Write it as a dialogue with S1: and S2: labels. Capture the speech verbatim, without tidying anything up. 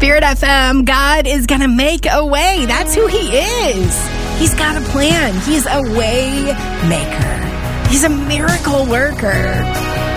S1: Spirit F M, God is going to make a way. That's who he is. He's got a plan. He's a way maker. He's a miracle worker.